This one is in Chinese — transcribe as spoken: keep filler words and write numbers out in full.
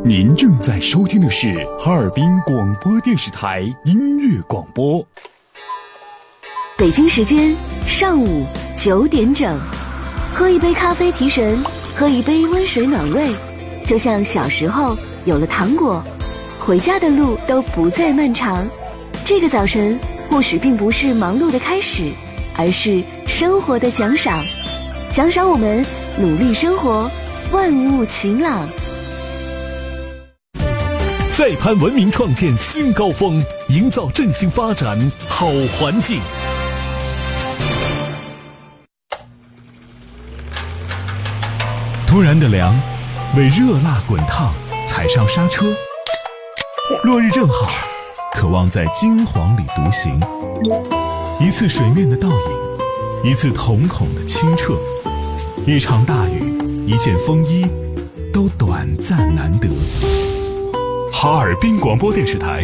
您正在收听的是哈尔滨广播电视台音乐广播。 北京时间上午九点整，喝一杯咖啡提神，喝一杯温水暖胃，就像小时候有了糖果，回家的路都不再漫长。这个早晨或许并不是忙碌的开始，而是生活的奖赏，奖赏我们努力生活，万物晴朗。 再攀文明创建新高峰，营造振兴发展好环境。突然的凉，为热辣滚烫踩上刹车。落日正好，渴望在金黄里独行。一次水面的倒影，一次瞳孔的清澈，一场大雨，一件风衣，都短暂难得。哈尔滨广播电视台